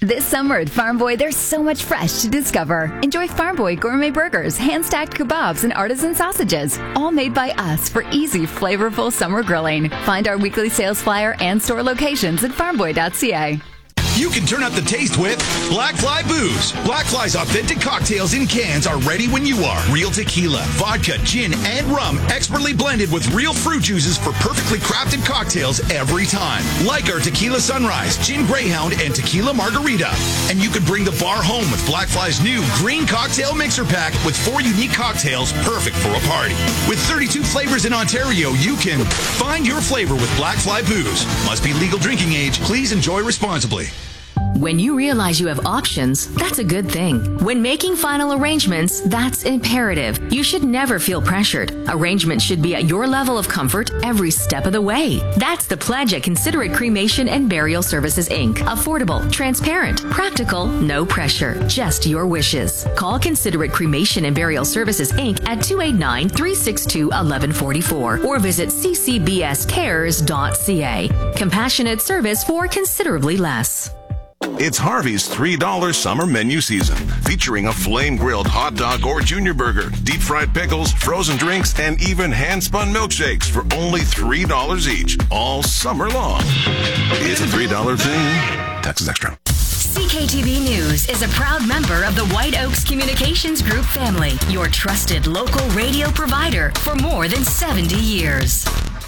This summer at Farm Boy, there's so much fresh to discover. Enjoy Farm Boy gourmet burgers, hand-stacked kebabs, and artisan sausages, all made by us for easy, flavorful summer grilling. Find our weekly sales flyer and store locations at farmboy.ca. You can turn up the taste with Black Fly Booze. Black Fly's authentic cocktails in cans are ready when you are. Real tequila, vodka, gin, and rum, expertly blended with real fruit juices for perfectly crafted cocktails every time. Like our Tequila Sunrise, Gin Greyhound, and Tequila Margarita. And you can bring the bar home with Black Fly's new Green Cocktail Mixer Pack with 4 unique cocktails perfect for a party. With 32 flavors in Ontario, you can find your flavor with Black Fly Booze. Must be legal drinking age. Please enjoy responsibly. When you realize you have options, that's a good thing. When making final arrangements, that's imperative. You should never feel pressured. Arrangements should be at your level of comfort every step of the way. That's the pledge at Considerate Cremation and Burial Services, Inc. Affordable, transparent, practical, no pressure, just your wishes. Call Considerate Cremation and Burial Services, Inc. at 289-362-1144 or visit ccbscares.ca. Compassionate service for considerably less. It's Harvey's $3 summer menu season, featuring a flame-grilled hot dog or junior burger, deep-fried pickles, frozen drinks, and even hand-spun milkshakes for only $3 each, all summer long. It's a $3 thing. Taxes extra. CKTV News is a proud member of the White Oaks Communications Group family, your trusted local radio provider for more than 70 years.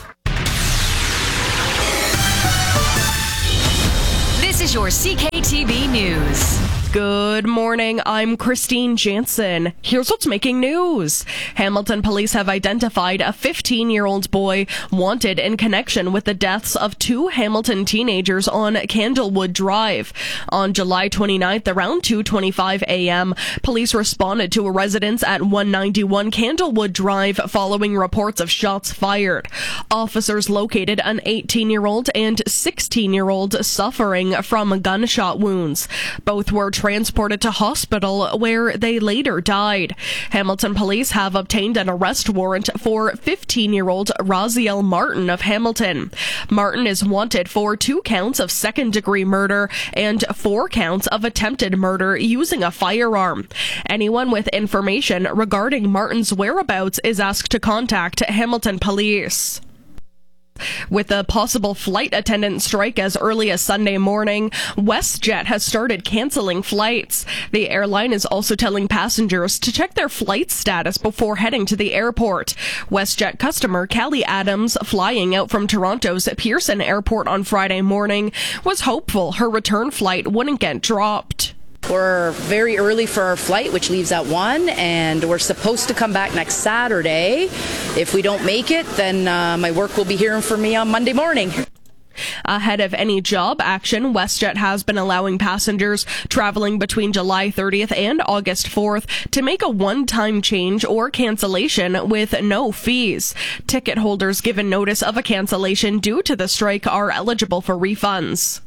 This is your CKTV News. Good morning, I'm Christine Jansen. Here's what's making news. Hamilton police have identified a 15-year-old boy wanted in connection with the deaths of 2 Hamilton teenagers on Candlewood Drive. On July 29th, around 2:25 a.m., police responded to a residence at 191 Candlewood Drive following reports of shots fired. Officers located an 18-year-old and 16-year-old suffering from gunshot wounds. Both were transported to hospital where they later died. Hamilton police have obtained an arrest warrant for 15-year-old Raziel Martin of Hamilton. Martin is wanted for 2 counts of second-degree murder and 4 counts of attempted murder using a firearm. Anyone with information regarding Martin's whereabouts is asked to contact Hamilton police. With a possible flight attendant strike as early as Sunday morning, WestJet has started canceling flights. The airline is also telling passengers to check their flight status before heading to the airport. WestJet customer Callie Adams, flying out from Toronto's Pearson Airport on Friday morning, was hopeful her return flight wouldn't get dropped. We're very early for our flight, which leaves at 1, and we're supposed to come back next Saturday. If we don't make it, then my work will be hearing from me on Monday morning. Ahead of any job action, WestJet has been allowing passengers traveling between July 30th and August 4th to make a one-time change or cancellation with no fees. Ticket holders given notice of a cancellation due to the strike are eligible for refunds.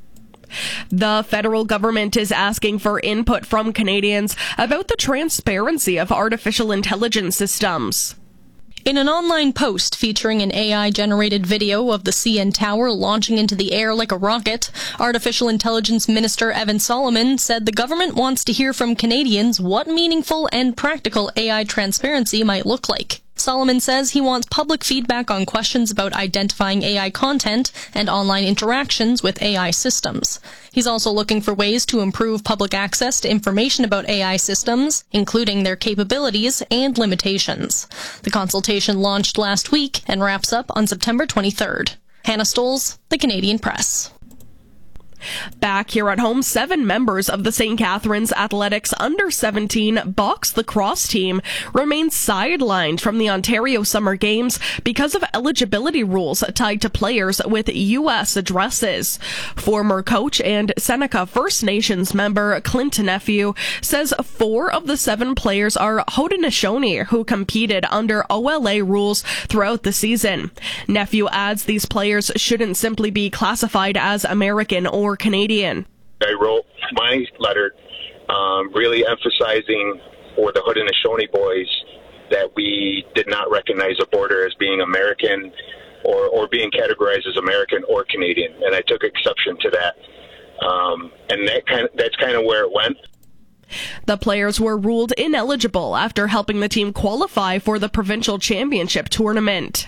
The federal government is asking for input from Canadians about the transparency of artificial intelligence systems. In an online post featuring an AI-generated video of the CN Tower launching into the air like a rocket, Artificial Intelligence Minister Evan Solomon said the government wants to hear from Canadians what meaningful and practical AI transparency might look like. Solomon says he wants public feedback on questions about identifying AI content and online interactions with AI systems. He's also looking for ways to improve public access to information about AI systems, including their capabilities and limitations. The consultation launched last week and wraps up on September 23rd. Hannah Stoles, The Canadian Press. Back here at home, 7 members of the St. Catharines Athletics Under-17 box lacrosse team remain sidelined from the Ontario Summer Games because of eligibility rules tied to players with U.S. addresses. Former coach and Seneca First Nations member Clint Nephew says 4 of the 7 players are Haudenosaunee who competed under OLA rules throughout the season. Nephew adds these players shouldn't simply be classified as American or Canadian. I wrote my letter really emphasizing for the Haudenosaunee boys that we did not recognize a border as being American or being categorized as American or Canadian, and I took exception to that. And that's kind of where it went. The players were ruled ineligible after helping the team qualify for the provincial championship tournament.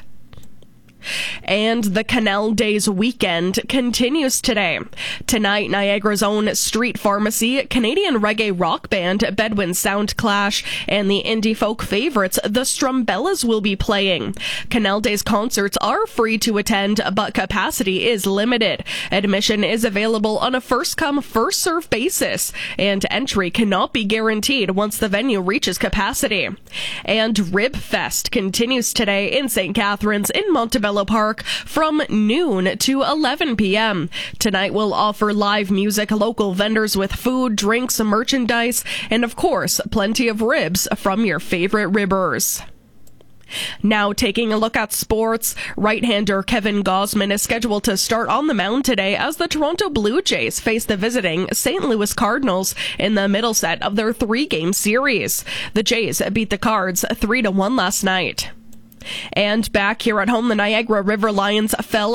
And the Canal Days weekend continues today. Tonight, Niagara's own Street Pharmacy, Canadian reggae rock band Bedouin Sound Clash, and the indie folk favorites, the Strumbellas, will be playing. Canal Days concerts are free to attend, but capacity is limited. Admission is available on a first-come, first-served basis, and entry cannot be guaranteed once the venue reaches capacity. And Rib Fest continues today in St. Catharines in Montebello Park from noon to 11 p.m. Tonight we'll offer live music, local vendors with food, drinks, merchandise, and of course, plenty of ribs from your favorite ribbers. Now taking a look at sports, right-hander Kevin Gausman is scheduled to start on the mound today as the Toronto Blue Jays face the visiting St. Louis Cardinals in the middle set of their 3-game series. The Jays beat the Cards 3-1 last night. And back here at home, the Niagara River Lions fell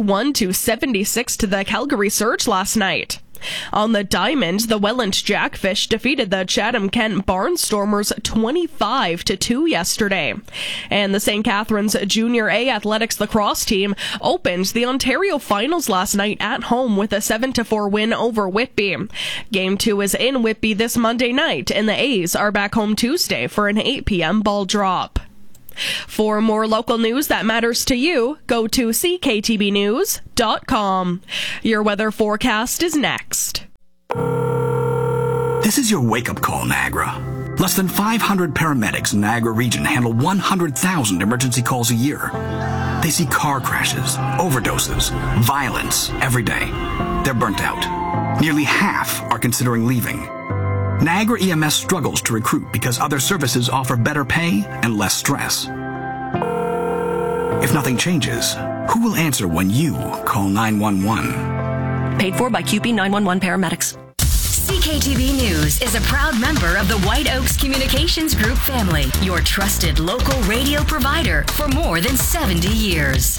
81-76 to the Calgary Surge last night. On the diamond, the Welland Jackfish defeated the Chatham-Kent Barnstormers 25-2 yesterday. And the St. Catharines Junior A Athletics lacrosse team opened the Ontario Finals last night at home with a 7-4 win over Whitby. Game 2 is in Whitby this Monday night, and the A's are back home Tuesday for an 8 p.m. ball drop. For more local news that matters to you, go to cktbnews.com. Your weather forecast is next. This is your wake-up call, Niagara. Less than 500 paramedics in Niagara region handle 100,000 emergency calls a year. They see car crashes, overdoses, violence every day. They're burnt out. Nearly half are considering leaving. Niagara EMS struggles to recruit because other services offer better pay and less stress. If nothing changes, who will answer when you call 911? Paid for by QP 911 paramedics. CKTB News is a proud member of the White Oaks Communications Group family, your trusted local radio provider for more than 70 years.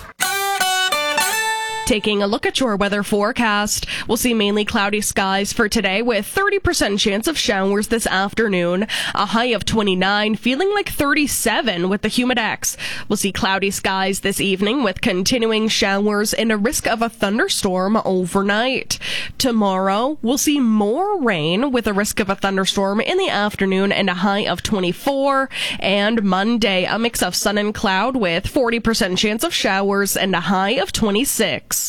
Taking a look at your weather forecast, we'll see mainly cloudy skies for today with 30% chance of showers this afternoon, a high of 29, feeling like 37 with the Humidex. We'll see cloudy skies this evening with continuing showers and a risk of a thunderstorm overnight. Tomorrow, we'll see more rain with a risk of a thunderstorm in the afternoon and a high of 24. And Monday, a mix of sun and cloud with 40% chance of showers and a high of 26.